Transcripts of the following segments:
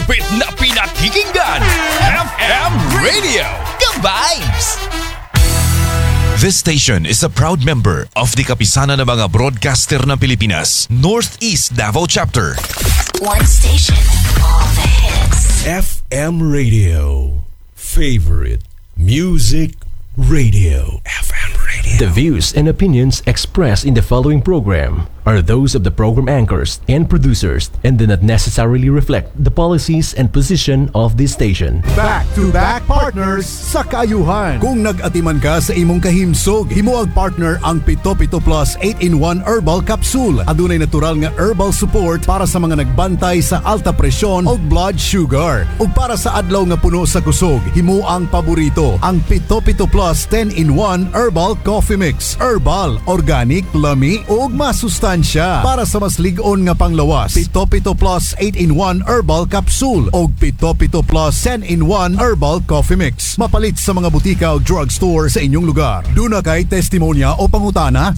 malupit na pinakikinggan. FM Radio. Ka-vibes! This station is a proud member of the Kapisanan ng mga Broadcaster ng Pilipinas, Northeast Davao Chapter. One station, all the hits. FM Radio. Favorite Music Radio. FM Radio. The views and opinions expressed in the following program are those of the program anchors and producers and do not necessarily reflect the policies and position of this station. Back-to-back partners sa kaayuhan. Kung nag-atiman ka sa imong kahimsog, himuang partner ang Pito Pito Plus 8-in-1 Herbal Capsule. Adunay natural nga herbal support para sa mga nagbantay sa alta presyon o blood sugar. O para sa adlaw nga puno sa kusog, himuang paborito ang Pito Pito Plus 10-in-1 Herbal Coffee Mix. Herbal, organic, lami ug masustansya. Para sa mas ligon nga panglawas, Pito Pito Plus 8-in-1 Herbal Capsule o Pito Pito Plus 10-in-1 Herbal Coffee Mix. Mapalit sa mga butika o drugstore sa inyong lugar. Duna kay testimonya o pangutana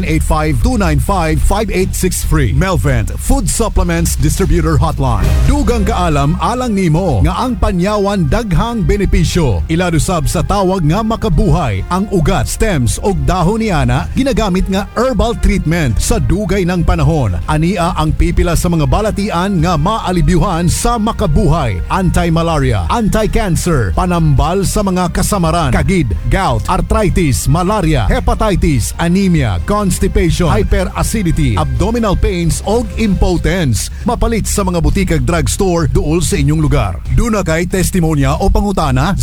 0985-295-5863. Melvent Food Supplements Distributor Hotline. Dugang kaalam alang nimo nga ang panyawan daghang benepisyo. Iladusab sa tawag nga makabuhay ang ugat, stems o dahon niana ginagamit nga herbal treatment sa dugay ng panahon. Ania ang pipila sa mga balatian nga maalibyuhan sa makabuhay. Anti-malaria, anti-cancer, panambal sa mga kasamaran, kagid, gout, arthritis, malaria, hepatitis, anemia, constipation, hyperacidity, abdominal pains o impotence. Mapalit sa mga butikag drugstore duol sa inyong lugar. Duna kay testimonya o pangutana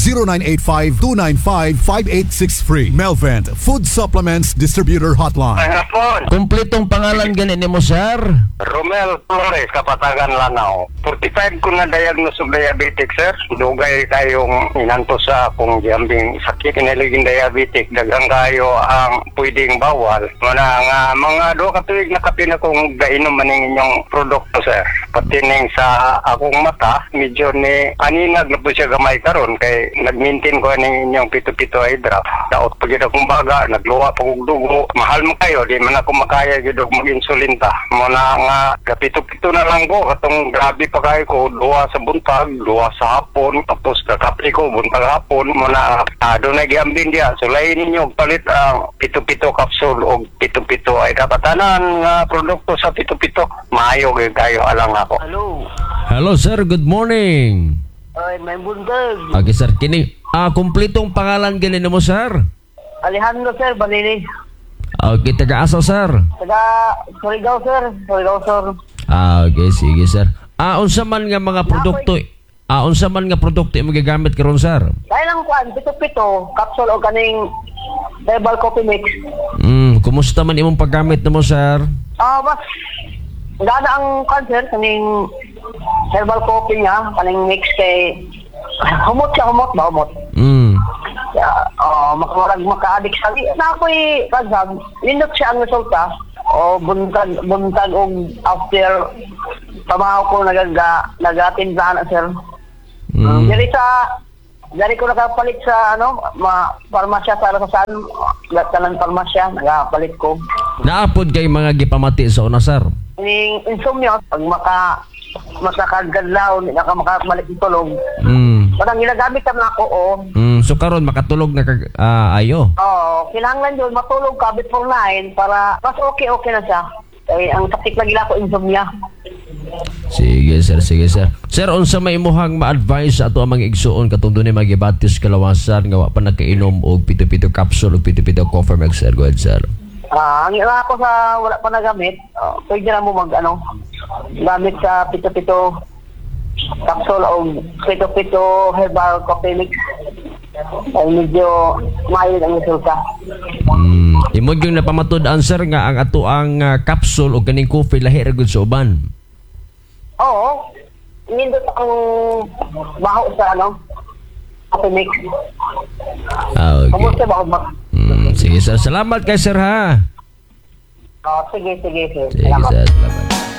0985-295-5863. Melvent Food Supplements Distributor Hotline. Kumpletong pangalan ganin mo, sir? Romel Flores, Kapatagan, Lanao. 45 ko na diagnose of diabetic, sir. Dugay kayong inanto sa akong jambing sakit. Kinaliging diabetic. Dagang kayo ang pwedeng bawal. Mga 2 katuig na kapin akong gainom maning inyong produkto, sir. Patining sa akong mata, medyo ni aninag na po siya gamay karon kay nag-maintain ko ning inyong pito-pito eye drop. Daot pa gid akong baga, nagluwa pa kong dugo. Mahal mo kayo, di man ako makaya gid og mag-insulin ta. Muna nga kapito-pito na lang ko katong grabe pa kayo ko, duwa sa buntag, duwa sa hapon, tapos kakapi ko buntag hapon. Muna doon na giambin dia. So lain ninyo palit ang pito-pito capsule o pito-pito ay kapatanan nga produkto sa pito-pito. Maayo gid kayo alang ako. Hello, sir. Good morning. Ay, may buntag. Okay, sir. Kumpletong pangalan ganin mo, sir? Alejandro, sir, Balili. Okay, taga-asa, sir? Taga Surigao, sir. Surigao, sir. Okay, sige, sir. Unsa man nga mga produkto, unsa man nga produkto imong gigamit karon, sir? Dahil lang kuan, pito-pito, capsule o kaning herbal coffee mix. Kumusta man imong paggamit nimo, sir? Mas gana ang cancer kaning herbal coffee niya, kaning mix kay humot ba humot? Maka-addict sa na ako'y kansag, nindot siya ang resulta o buntag o after pamahaw ko nagatimplahan na, sir. Dari ko nakapalit sa parmasya sa Arasasan, tanan parmasya, nakapalit ko. Naapod kay mga gipamati sa una, sir? Insomnia, pag makakagalaw, makamalik ng tulog. Parang ginagamit naman ako, So karon makatulog na ayo? Kailangan yun, matulog ka before 9 para mas okay na siya. Ang taktik na gila ko, insomnia. Sige, sir. Sir, unsa may imuhang ma-advise ato ang mga igsuon katong dunay magibatis kalawasan nga wa pa nakainom og pito-pito capsule o pito-pito coffee mix, sir? Go ahead, sir. Ang ila ko sa wala pa nagamit, pwede na mo gamit sa pito-pito capsule o pito-pito herbal coffee mix. Ay medyo mild ang resulta. Imo yung napamatud-an, sir, nga ang ato ang capsule o kaning coffee lahi ra gud sa uban. Oo. Nindot ang baho sa coffee mix. Okay. Kumusta ba ako? Sige, sir. Salamat kay sir, ha? Sige, sir. Sige, sir. Salamat.